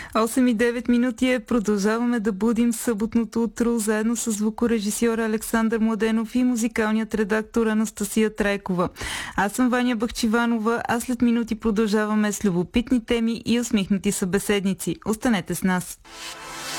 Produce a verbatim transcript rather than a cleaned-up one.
осем и девет минути е. Продължаваме да будим съботното утро заедно с звукорежисьора Александър Младенов и музикалният редактор Анастасия Трайкова. Аз съм Ваня Бахчиванова, а след минути продължаваме с любопитни теми и усмихнати събеседници. Останете с нас!